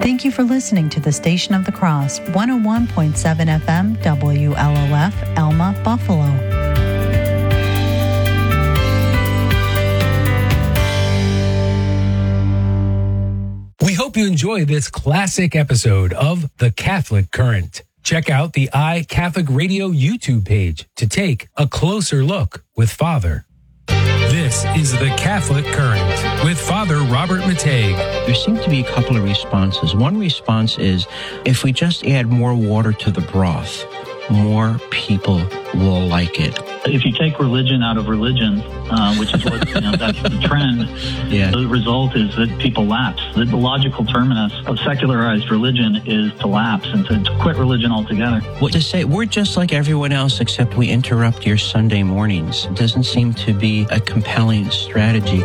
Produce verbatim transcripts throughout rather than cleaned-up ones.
Thank you for listening to the Station of the Cross, one oh one point seven F M, W L O F, Elma, Buffalo. We hope you enjoy this classic episode of The Catholic Current. Check out the iCatholic Radio YouTube page to take a closer look with Father. This is The Catholic Current with Father Robert Matei. There seem to be a couple of responses. One response is, if we just add more water to the broth, more people will like it. If you take religion out of religion, uh, which is what, you know, that's the trend, yeah. the result is that people lapse. The, the logical terminus of secularized religion is to lapse and to, to quit religion altogether. Well, to say we're just like everyone else except we interrupt your Sunday mornings doesn't seem to be a compelling strategy.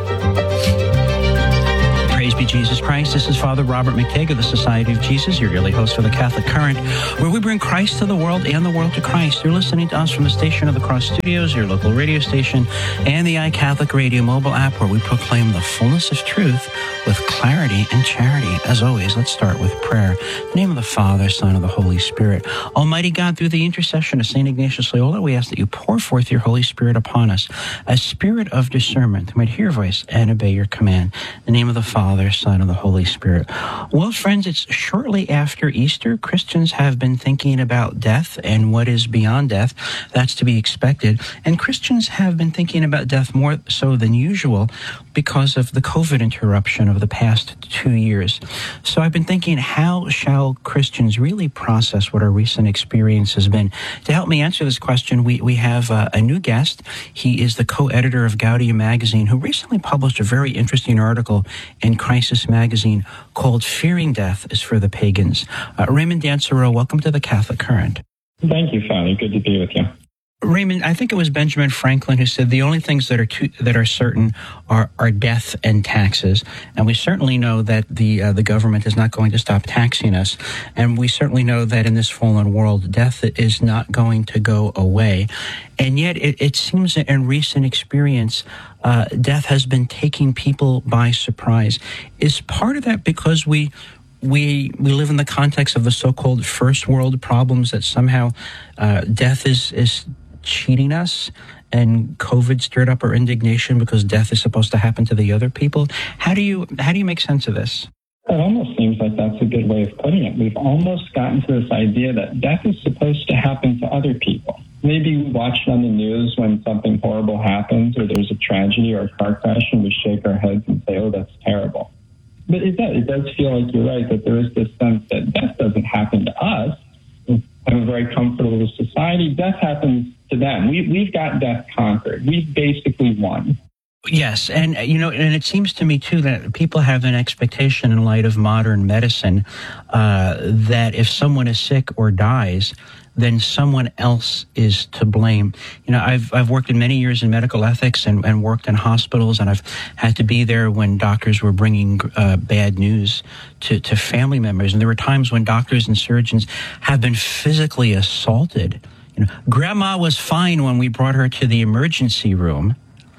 Praise be Jesus Christ. This is Father Robert Matei of the Society of Jesus, your yearly host for the Catholic Current, where we bring Christ to the world and the world to Christ. You're listening to us from the Station of the Cross Studios, your local radio station, and the iCatholic Radio mobile app, where we proclaim the fullness of truth with clarity and charity. As always, let's start with prayer. In the name of the Father, Son, and the Holy Spirit. Almighty God, through the intercession of Saint Ignatius Loyola, we ask that you pour forth your Holy Spirit upon us, a spirit of discernment, that we might hear your voice and obey your command. In the name of the Father, Son, and the Holy Spirit. Well, friends, it's shortly after Easter. Christians have been thinking about death and what is beyond death. That's to be expected. And Christians have been thinking about death more so than usual because of the COVID interruption of the past two years. So I've been thinking, how shall Christians really process what our recent experience has been? To help me answer this question, we, we have uh, a new guest. He is the co-editor of Gaudium magazine, who recently published a very interesting article in Crisis magazine called Fearing Death is for the Pagans. Uh, Raymond Dansereau, welcome to the Catholic Current. Thank you, Father. Good to be with you. Raymond, I think it was Benjamin Franklin who said the only things that are too, that are certain are, are death and taxes. And we certainly know that the uh, the government is not going to stop taxing us. And we certainly know that in this fallen world, death is not going to go away. And yet it, it seems that in recent experience, uh, death has been taking people by surprise. Is part of that because we We we live in the context of the so-called first world problems, that somehow uh, death is, is cheating us, and COVID stirred up our indignation because death is supposed to happen to the other people? How do you how do you make sense of this? It almost seems like that's a good way of putting it. We've almost gotten to this idea that death is supposed to happen to other people. Maybe we watch it on the news when something horrible happens, or there's a tragedy or a car crash, and we shake our heads and say, oh, that's terrible. But it does, it does feel like you're right, that there is this sense that death doesn't happen to us. I'm very comfortable with society. Death happens to them. We, we've got death conquered. We've basically won. Yes, and you know, and it seems to me too that people have an expectation in light of modern medicine uh, that if someone is sick or dies, then someone else is to blame. You know, I've I've worked in many years in medical ethics and, and worked in hospitals, and I've had to be there when doctors were bringing uh, bad news to, to family members. And there were times when doctors and surgeons have been physically assaulted. You know, Grandma was fine when we brought her to the emergency room.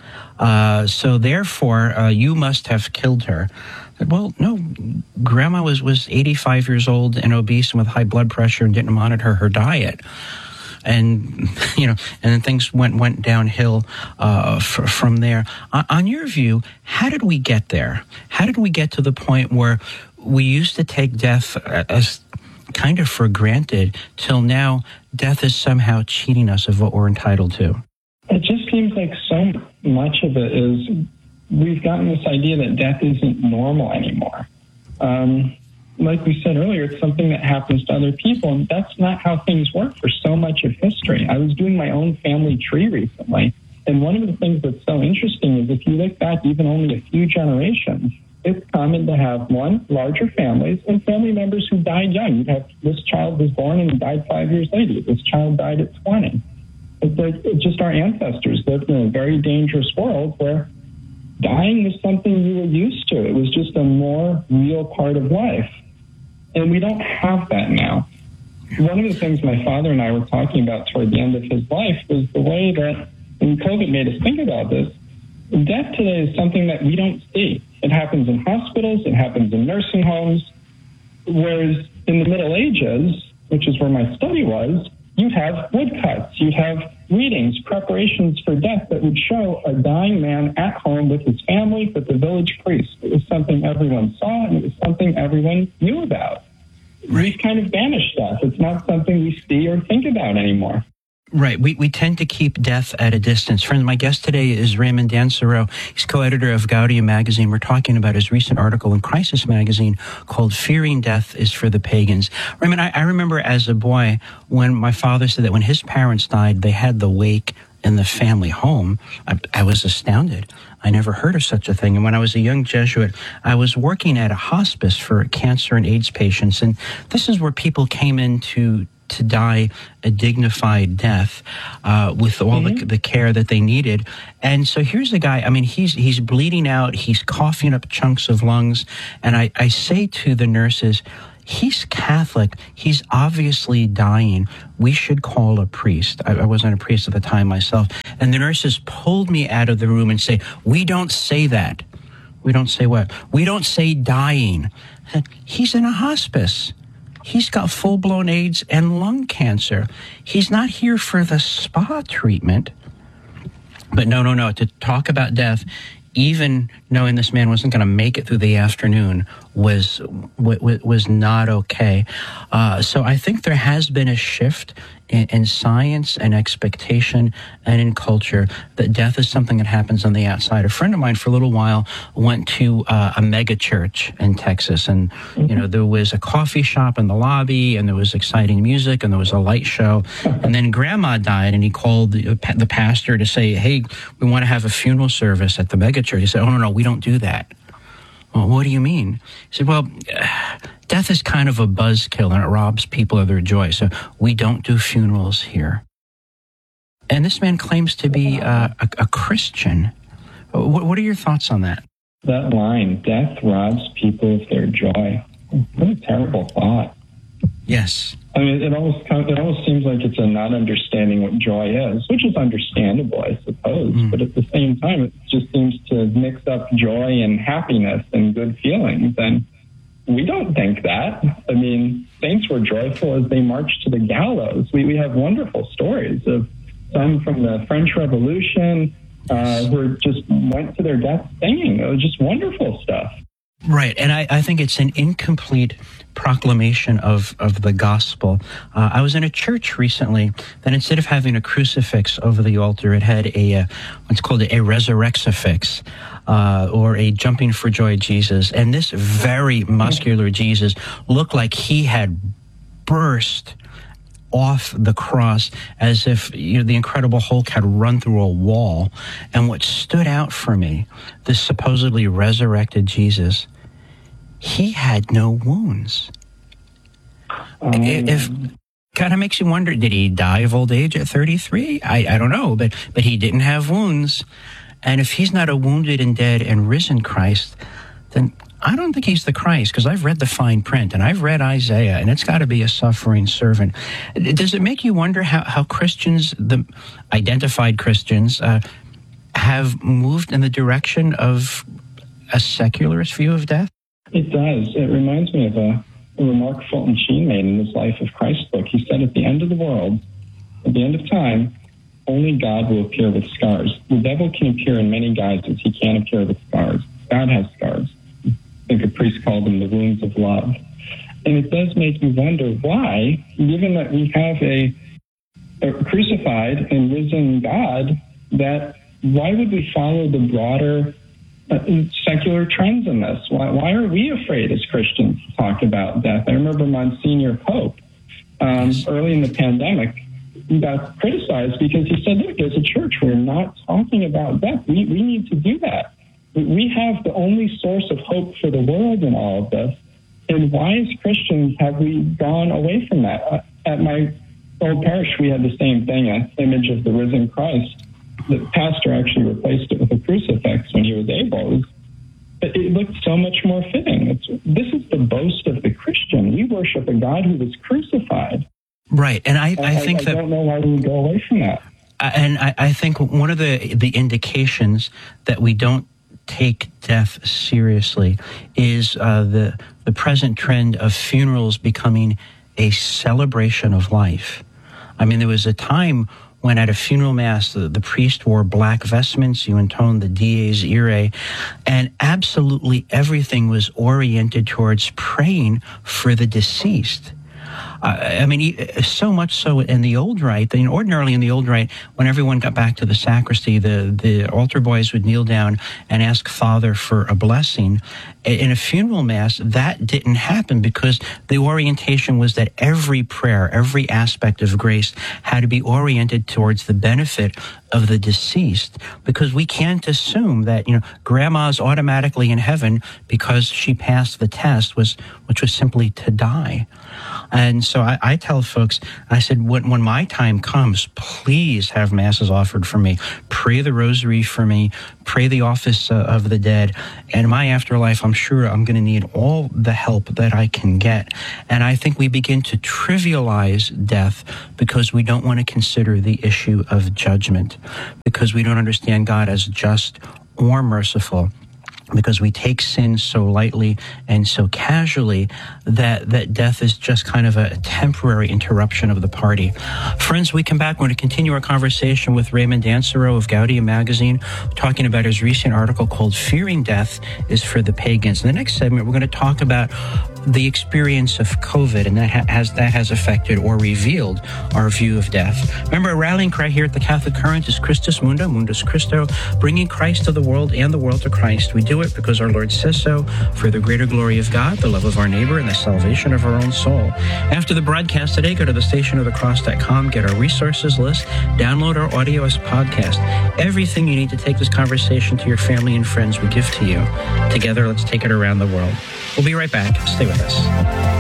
Uh, so therefore, uh, you must have killed her. Well, no, Grandma was, was eighty-five years old and obese and with high blood pressure and didn't monitor her diet. And, you know, and then things went, went downhill uh, f- from there. On, on your view, how did we get there? How did we get to the point where we used to take death as kind of for granted, till now death is somehow cheating us of what we're entitled to? It just seems like so much of it is we've gotten this idea that death isn't normal anymore. Um, like we said earlier, it's something that happens to other people, and that's not how things work for so much of history. I was doing my own family tree recently, and one of the things that's so interesting is if you look back even only a few generations, it's common to have, one, larger families and family members who died young. You'd have, this child was born and died five years later. This child died at twenty. It's like it's just our ancestors lived in a very dangerous world where dying was something you were used to. It was just a more real part of life. And we don't have that now. One of the things my father and I were talking about toward the end of his life was the way that, and COVID made us think about this, death today is something that we don't see. It happens in hospitals, it happens in nursing homes, Whereas in the Middle Ages, which is where my study was, you'd have woodcuts, you'd have readings, preparations for death that would show a dying man at home with his family, with the village priest. It was something everyone saw, and it was something everyone knew about. We've kind of banished death. It's not something we see or think about anymore. Right. We we tend to keep death at a distance. Friends, my guest today is Raymond Dancero. He's co-editor of Gaudium magazine. We're talking about his recent article in Crisis magazine called Fearing Death is for the Pagans. Raymond, I, I remember as a boy when my father said that when his parents died, they had the wake in the family home. I, I was astounded. I never heard of such a thing. And when I was a young Jesuit, I was working at a hospice for cancer and AIDS patients. And this is where people came in to to die a dignified death uh, with all mm-hmm. the, the care that they needed. And so here's a guy, I mean, he's he's bleeding out, he's coughing up chunks of lungs. And I, I say to the nurses, he's Catholic, he's obviously dying. We should call a priest. I, I wasn't a priest at the time myself. And the nurses pulled me out of the room and say, we don't say that. We don't say what? We don't say dying. He's in a hospice. He's got full-blown AIDS and lung cancer. He's not here for the spa treatment. But no, no, no. To talk about death, even knowing this man wasn't going to make it through the afternoon, was was not okay. Uh, so I think there has been a shift in, in science and expectation and in culture that death is something that happens on the outside. A friend of mine for a little while went to uh, a mega church in Texas, and mm-hmm. you know there was a coffee shop in the lobby, and there was exciting music, and there was a light show, and then Grandma died, and he called the, the pastor to say, "Hey, we want to have a funeral service at the mega church." He said, "Oh no, no, we don't do that." Well, what do you mean? He said, well, uh, death is kind of a buzzkill and it robs people of their joy. So we don't do funerals here. And this man claims to be uh, a, a Christian. What, what are your thoughts on that? That line, death robs people of their joy. What a terrible thought. Yes. I mean, it almost it almost seems like it's a not understanding what joy is, which is understandable, I suppose. Mm. But at the same time, it just seems to mix up joy and happiness and good feelings. And we don't think that. I mean, saints were joyful as they marched to the gallows. We we have wonderful stories of some from the French Revolution uh, who just went to their death singing. It was just wonderful stuff. Right, and I, I think it's an incomplete proclamation of, of the gospel. Uh, I was in a church recently that instead of having a crucifix over the altar, it had a uh, what's called a resurrexifix, uh, or a jumping for joy Jesus. And this very muscular Jesus looked like he had burst off the cross as if you know, the Incredible Hulk had run through a wall. And what stood out for me, this supposedly resurrected Jesus, he had no wounds. Um, if kind of makes you wonder, did he die of old age at thirty-three? I, I don't know, but but he didn't have wounds. And if he's not a wounded and dead and risen Christ, then I don't think he's the Christ, because I've read the fine print, and I've read Isaiah, and it's got to be a suffering servant. Does it make you wonder how, how Christians, the identified Christians, uh, have moved in the direction of a secularist view of death? It does. It reminds me of a, a remark Fulton Sheen made in his Life of Christ book. He said, at the end of the world, at the end of time, only God will appear with scars. The devil can appear in many guises. He can't appear with scars. God has scars. I think a priest called them the wounds of love. And it does make you wonder why, given that we have a, a crucified and risen God, that why would we follow the broader uh, secular trends in this? Why, why are we afraid as Christians to talk about death? I remember Monsignor Pope, um, early in the pandemic, got criticized because he said, look, as a church, we're not talking about death. We, we need to do that. We have the only source of hope for the world in all of this. And why, as Christians, have we gone away from that? Uh, at my old parish, we had the same thing, an image of the risen Christ. The pastor actually replaced it with a crucifix when he was able. It, was, it, it looked so much more fitting. It's, this is the boast of the Christian. We worship a God who was crucified. Right, and I, I, I think I, that... I don't know why we would go away from that. And I, I think one of the the indications that we don't take death seriously is uh, the the present trend of funerals becoming a celebration of life. I mean, there was a time when at a funeral mass, the, the priest wore black vestments, you intoned the Dies Irae, and absolutely everything was oriented towards praying for the deceased. Uh, I mean, so much so in the old rite, you know, ordinarily in the old rite, when everyone got back to the sacristy, the, the altar boys would kneel down and ask Father for a blessing. In a funeral mass, that didn't happen because the orientation was that every prayer, every aspect of grace had to be oriented towards the benefit of the deceased, because we can't assume that, you know, grandma's automatically in heaven because she passed the test, was which was simply to die. And so I, I tell folks, I said, when, when my time comes, please have masses offered for me. Pray the rosary for me. Pray the office uh, of the dead. And in my afterlife, I'm sure I'm going to need all the help that I can get. And I think we begin to trivialize death because we don't want to consider the issue of judgment, because we don't understand God as just or merciful, because we take sin so lightly and so casually that, that death is just kind of a temporary interruption of the party. Friends, we come back. We're going to continue our conversation with Raymond Dancero of Gaudium Magazine, talking about his recent article called Fearing Death is for the Pagans. In the next segment, we're going to talk about the experience of COVID, and that ha- has that has affected or revealed our view of death. Remember, a rallying cry here at the Catholic Current is Christus Mundo, Mundus Christo, bringing Christ to the world and the world to Christ. We do it because our Lord says so, for the greater glory of God, the love of our neighbor, and the salvation of our own soul. After the broadcast today, go to the station of the cross dot com, get our resources list, download our audio as podcast. Everything you need to take this conversation to your family and friends, we give to you. Together, let's take it around the world. We'll be right back. Stay with us.